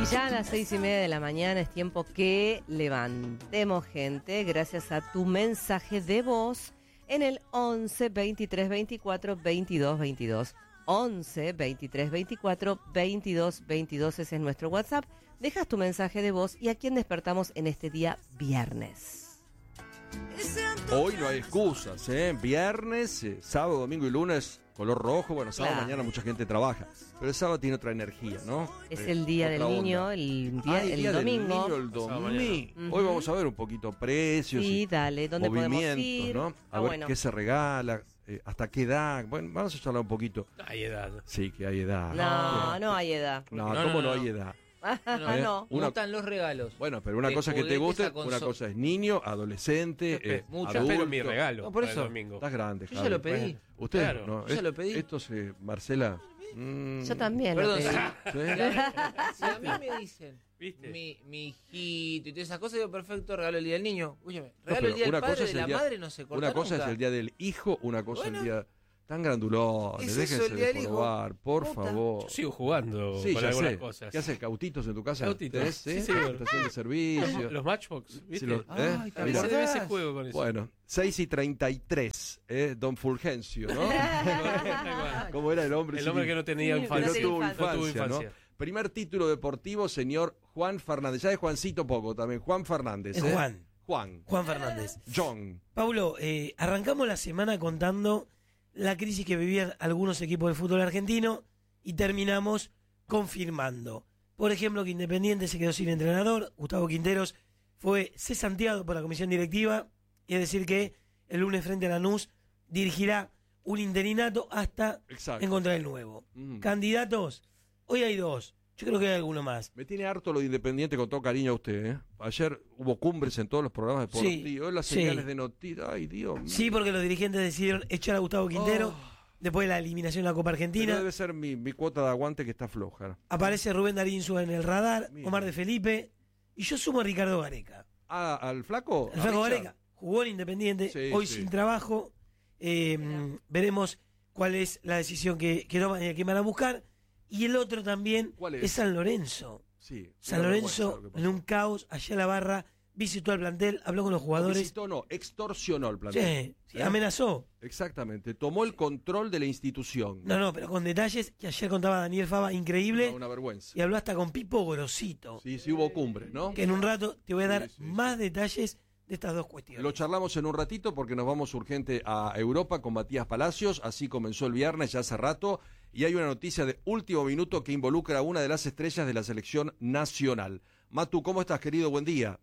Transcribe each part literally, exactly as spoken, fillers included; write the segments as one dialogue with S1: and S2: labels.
S1: Ya a las seis y media de la mañana es tiempo que levantemos gente gracias a tu mensaje de voz en el once, veintitrés, veinticuatro, veintidós, veintidós. once, veintitrés, veinticuatro, veintidós, veintidós, ese es nuestro WhatsApp. Dejas tu mensaje de voz y a quién despertamos en este día viernes.
S2: Hoy no hay excusas, ¿eh? Viernes, eh, sábado, domingo y lunes, color rojo. Bueno, sábado,
S1: Claro.
S2: mañana mucha gente trabaja. Pero el sábado tiene otra energía, ¿no?
S1: Es
S2: Eh,
S1: el día del
S2: otra
S1: niño,
S2: onda.
S1: el día,
S2: Ah, el
S1: el
S2: día del
S1: domingo.
S2: niño, el
S3: Pasado
S2: domingo.
S1: mañana.
S2: Hoy vamos a ver un poquito precios
S1: Sí,
S2: y
S1: dale, ¿dónde podemos
S2: movimientos,
S1: ir?
S2: ¿no? A
S1: Ah,
S2: ver
S1: bueno.
S2: qué se regala, eh, hasta qué edad. Bueno, vamos a charlar un poquito.
S3: Hay edad.
S2: Sí, que hay edad.
S1: No, no hay edad.
S2: No,
S3: No,
S2: ¿cómo no,
S3: no,
S2: hay
S3: no.
S2: edad?
S1: No,
S2: ¿Eh?
S1: no.
S2: Una-
S4: Gustan los regalos.
S2: Bueno, pero una
S4: De
S2: cosa que te
S4: juguetes
S2: guste,
S4: a conso-
S2: una cosa es niño, adolescente, eh,
S4: Mucho.
S3: Yo
S2: adulto.
S3: espero mi regalo.
S4: No, por
S3: para
S4: eso.
S3: el domingo.
S2: Estás grande,
S4: Yo ya
S2: Javi.
S4: lo pedí.
S3: Bueno,
S2: Usted,
S3: claro.
S2: no,
S4: Yo ya lo pedí.
S2: Esto se, Marcela. mm,
S1: Yo también lo
S4: Perdón,
S1: pedí.
S2: ¿sí?
S4: si a mí me dicen
S3: ¿Viste?
S4: mi, mi hijito y todas esas cosas, digo, perfecto, regalo el día del niño. Óyeme,
S2: No,
S4: regalo
S2: pero
S4: el día del
S2: una
S4: padre,
S2: cosa es
S4: de
S2: el
S4: la
S2: día-
S4: madre no se corta
S2: Una cosa
S4: nunca.
S2: es el día del hijo, una cosa
S4: Bueno.
S2: el día tan grandulones,
S4: ¿Qué es eso,
S2: déjense
S4: el día
S2: de
S4: del hijo?
S2: probar, por
S4: Puta.
S2: favor.
S3: Yo sigo jugando
S2: Sí,
S3: con
S2: ya
S3: algunas
S2: sé.
S3: cosas.
S2: ¿Qué haces, cautitos en tu casa?
S3: Cautitos.
S2: ¿Tenés?
S3: Sí,
S2: ¿Sí?
S3: señor.
S2: Estación de servicio.
S3: Los, los Matchbox, ¿viste?
S2: Sí, los-
S4: Ay,
S2: ¿eh?
S4: ¿te
S2: Mirá.
S3: Ese, ese
S4: acordás?
S3: juego con eso.
S2: Bueno, seis y treinta y tres, ¿eh? Don Fulgencio, ¿no? ¿Cómo era el hombre?
S3: El hombre
S2: sin-
S3: que no tenía
S1: Sí,
S2: que
S3: infancia.
S2: no
S1: tiene
S2: tuvo
S1: infancia.
S2: infancia,
S3: No
S2: ¿no?
S3: tuvo infancia.
S2: Primer título deportivo, señor Juan Fernández. Ya es Juancito poco también. Juan Fernández.
S5: Es
S2: ¿eh?
S5: Juan.
S2: Juan.
S5: Juan Fernández.
S2: John.
S5: Paulo, eh, arrancamos la semana contando la crisis que vivían algunos equipos del fútbol argentino y terminamos confirmando. Por ejemplo, que Independiente se quedó sin entrenador, Gustavo Quinteros fue cesanteado por la comisión directiva, y es decir que el lunes frente a Lanús dirigirá un interinato hasta
S2: Exacto.
S5: encontrar el nuevo.
S2: Mm.
S5: Candidatos, hoy hay dos, yo creo que hay alguno más.
S2: Me tiene harto lo de Independiente con todo cariño a usted, ¿eh? Ayer hubo cumbres en todos los programas deportivos.
S5: Sí,
S2: Hoy las
S5: sí.
S2: señales de noticias. Ay, Dios mío.
S5: Sí, porque los dirigentes decidieron echar a Gustavo Quintero
S2: Oh.
S5: después de la eliminación de la Copa
S2: Pero
S5: Argentina.
S2: debe ser mi, mi cuota de aguante que está floja.
S5: Aparece Rubén Darín en el radar,
S2: Mira.
S5: Omar de Felipe, y yo sumo a Ricardo Gareca.
S2: Ah, ¿al flaco?
S5: El
S2: ¿A
S5: flaco
S2: Richard?
S5: Gareca jugó en Independiente,
S2: Sí,
S5: hoy
S2: sí.
S5: sin trabajo. Eh, veremos cuál es la decisión que, que toman y a quién van a buscar. Y el otro también
S2: ¿Cuál es?
S5: es San Lorenzo.
S2: Sí.
S5: San
S2: una
S5: Lorenzo,
S2: vergüenza lo que pasó.
S5: en un caos, allá a la barra, visitó al plantel, habló con los jugadores.
S2: Visitó, no, extorsionó el plantel.
S5: Sí, sí,
S2: ¿Eh?
S5: amenazó.
S2: Exactamente. Tomó el control de la institución.
S5: No, no, pero con detalles que ayer contaba Daniel Fava, increíble.
S2: Una, una vergüenza.
S5: Y habló hasta con Pipo Grosito.
S2: Sí, sí hubo cumbre, ¿no?
S5: Que en un rato te voy a
S2: Sí,
S5: dar
S2: sí,
S5: más detalles de estas dos cuestiones.
S2: Lo charlamos en un ratito porque nos vamos urgente a Europa con Matías Palacios. Así comenzó el viernes ya hace rato. Y hay una noticia de último minuto que involucra a una de las estrellas de la selección nacional. Matu, ¿cómo estás, querido? Buen día.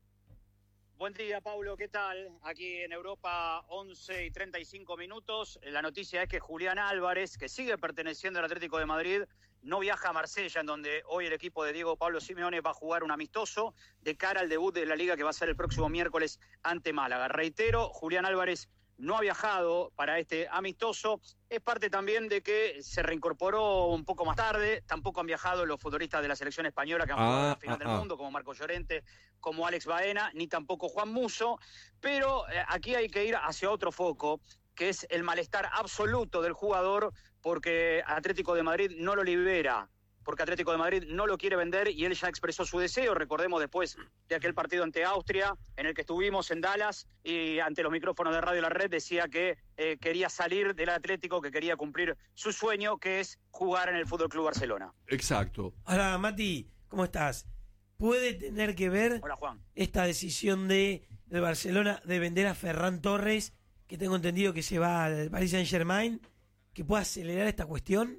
S6: Buen día, Paulo, ¿qué tal? Aquí en Europa, once y treinta y cinco minutos. La noticia es que Julián Álvarez, que sigue perteneciendo al Atlético de Madrid, no viaja a Marsella, en donde hoy el equipo de Diego Pablo Simeone va a jugar un amistoso de cara al debut de la Liga que va a ser el próximo miércoles ante Málaga. Reitero, Julián Álvarez no ha viajado para este amistoso. Es parte también de que se reincorporó un poco más tarde. Tampoco han viajado los futbolistas de la selección española que han jugado
S2: Ah,
S6: en la final
S2: ah,
S6: del
S2: ah.
S6: mundo, como Marco Llorente, como Alex Baena, ni tampoco Juan Musso. Pero eh, aquí hay que ir hacia otro foco, que es el malestar absoluto del jugador porque Atlético de Madrid no lo libera, porque Atlético de Madrid no lo quiere vender y él ya expresó su deseo. Recordemos después de aquel partido ante Austria, en el que estuvimos en Dallas y ante los micrófonos de Radio La Red decía que eh, quería salir del Atlético, que quería cumplir su sueño, que es jugar en el Fútbol Club Barcelona.
S2: Exacto.
S5: Ahora, Mati, ¿cómo estás? ¿Puede tener que ver
S6: Hola, Juan.
S5: esta decisión de, de Barcelona de vender a Ferran Torres, que tengo entendido que se va al Paris Saint-Germain, que pueda acelerar esta cuestión?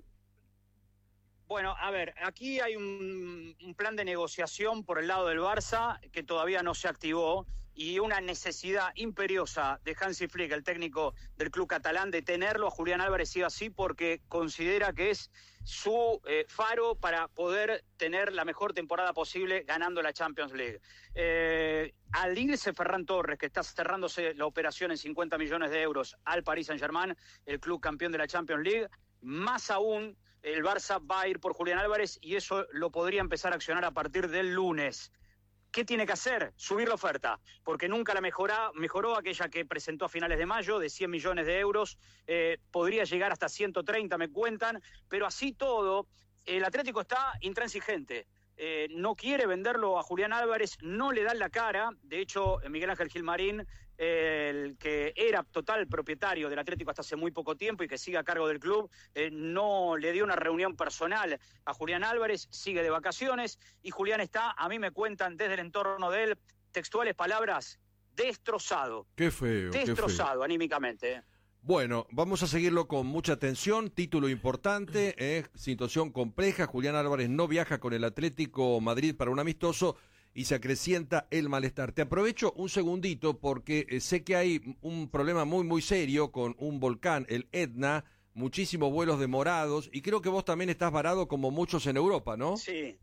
S6: Bueno, a ver, aquí hay un, un plan de negociación por el lado del Barça que todavía no se activó y una necesidad imperiosa de Hansi Flick, el técnico del club catalán, de tenerlo a Julián Álvarez sí o sí porque considera que es su eh, faro para poder tener la mejor temporada posible ganando la Champions League. Eh, al irse Ferran Torres, que está cerrándose la operación en cincuenta millones de euros al Paris Saint-Germain, el club campeón de la Champions League, más aún el Barça va a ir por Julián Álvarez y eso lo podría empezar a accionar a partir del lunes. ¿Qué tiene que hacer? Subir la oferta, porque nunca la mejorá, mejoró aquella que presentó a finales de mayo, de cien millones de euros, eh, podría llegar hasta ciento treinta, me cuentan, pero así todo, el Atlético está intransigente. eh, no quiere venderlo a Julián Álvarez, no le dan la cara. De hecho, Miguel Ángel Gilmarín, eh, el que era total propietario del Atlético hasta hace muy poco tiempo y que sigue a cargo del club, eh, no le dio una reunión personal a Julián Álvarez, sigue de vacaciones, y Julián está, a mí me cuentan desde el entorno de él, textuales palabras, destrozado.
S2: Qué feo.
S6: Destrozado
S2: qué feo.
S6: anímicamente. Eh.
S2: Bueno, vamos a seguirlo con mucha atención. Título importante, eh, situación compleja. Julián Álvarez no viaja con el Atlético Madrid para un amistoso y se acrecienta el malestar. Te aprovecho un segundito porque eh, sé que hay un problema muy, muy serio con un volcán, el Etna, muchísimos vuelos demorados, y creo que vos también estás varado como muchos en Europa, ¿no?
S6: Sí.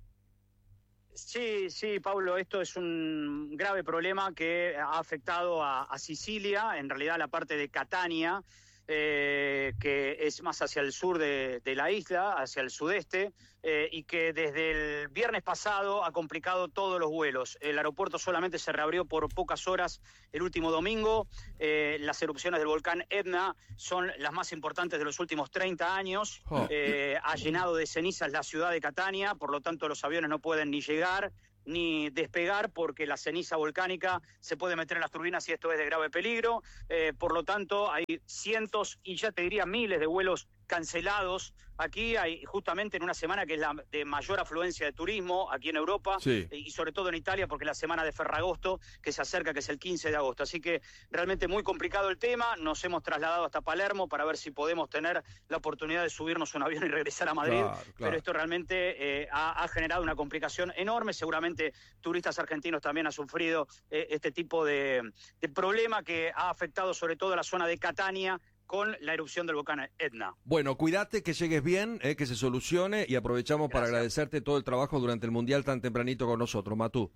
S6: Sí, sí, Pablo, esto es un grave problema que ha afectado a, a Sicilia, en realidad a la parte de Catania, eh, que es más hacia el sur de, de la isla, hacia el sudeste, eh, y que desde el viernes pasado ha complicado todos los vuelos. El aeropuerto solamente se reabrió por pocas horas el último domingo. Eh, las erupciones del volcán Etna son las más importantes de los últimos treinta años.
S2: Oh.
S6: Eh, ha llenado de cenizas la ciudad de Catania, por lo tanto los aviones no pueden ni llegar ni despegar porque la ceniza volcánica se puede meter en las turbinas y esto es de grave peligro. Eh, por lo tanto, hay cientos y ya te diría miles de vuelos cancelados aquí, hay justamente en una semana que es la de mayor afluencia de turismo aquí en Europa,
S2: sí.
S6: y sobre todo en Italia, porque es la semana de Ferragosto que se acerca, que es el quince de agosto. Así que realmente muy complicado el tema. Nos hemos trasladado hasta Palermo para ver si podemos tener la oportunidad de subirnos un avión y regresar a Madrid,
S2: claro, claro.
S6: pero esto realmente eh, ha, ha generado una complicación enorme. Seguramente turistas argentinos también han sufrido eh, este tipo de, de problema que ha afectado sobre todo a la zona de Catania con la erupción del volcán Etna.
S2: Bueno, cuídate, que llegues bien, eh, que se solucione, y aprovechamos Gracias. para agradecerte todo el trabajo durante el Mundial tan tempranito con nosotros. Matú.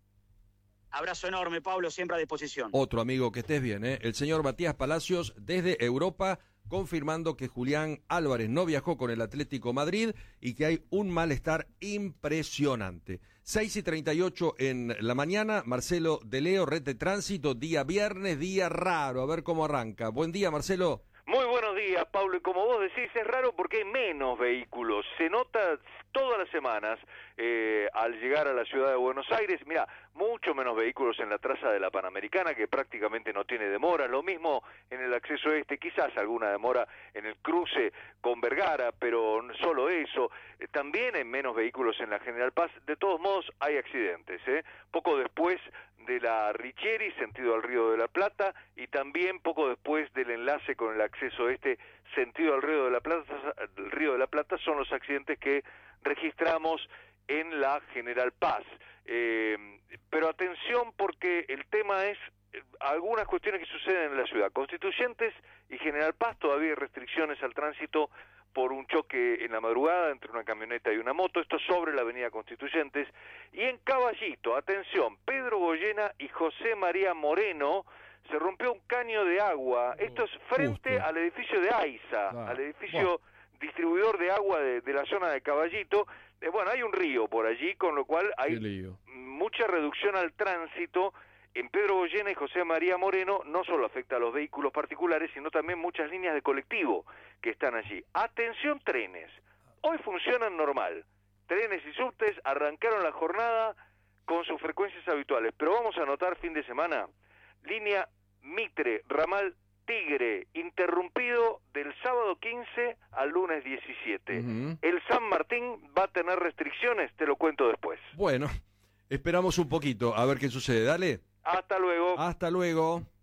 S6: Abrazo enorme, Pablo, siempre a disposición.
S2: Otro amigo, que estés bien, ¿eh? El señor Matías Palacios desde Europa, confirmando que Julián Álvarez no viajó con el Atlético Madrid y que hay un malestar impresionante. seis y treinta y ocho en la mañana, Marcelo de Leo, Red de Tránsito, día viernes, día raro, a ver cómo arranca. Buen día, Marcelo.
S3: Muy buenos días, Pablo, y como vos decís, es raro porque hay menos vehículos. Se nota todas las semanas eh, al llegar a la ciudad de Buenos Aires, mira, mucho menos vehículos en la traza de la Panamericana, que prácticamente no tiene demora, lo mismo en el acceso este, quizás alguna demora en el cruce con Vergara, pero solo eso. Eh, también hay menos vehículos en la General Paz. De todos modos, hay accidentes, ¿eh? Poco después de la Richieri, sentido al Río de la Plata, y también poco después del enlace con el acceso este, sentido al Río de la Plata, el Río de la Plata, son los accidentes que registramos en la General Paz. Eh, pero atención, porque el tema es eh, algunas cuestiones que suceden en la ciudad. Constituyentes y General Paz, todavía hay restricciones al tránsito por un choque en la madrugada entre una camioneta y una moto, esto sobre la avenida Constituyentes. Y en Caballito, atención, Pedro Goyena y José María Moreno, se rompió un caño de agua. Esto es frente
S2: Justo.
S3: al edificio de AISA,
S2: Ah,
S3: al edificio
S2: bueno.
S3: distribuidor de agua de, de la zona de Caballito. Eh, bueno, hay un río por allí, con lo cual hay mucha reducción al tránsito. En Pedro Goyena y José María Moreno no solo afecta a los vehículos particulares, sino también muchas líneas de colectivo que están allí. Atención, trenes. Hoy funcionan normal. Trenes y subtes arrancaron la jornada con sus frecuencias habituales, pero vamos a notar fin de semana, línea Mitre, ramal Tigre, interrumpido del sábado quince al lunes diecisiete. Uh-huh. El San Martín va a tener restricciones, te lo cuento después.
S2: Bueno, esperamos un poquito a ver qué sucede. Dale.
S3: Hasta luego.
S2: Hasta luego.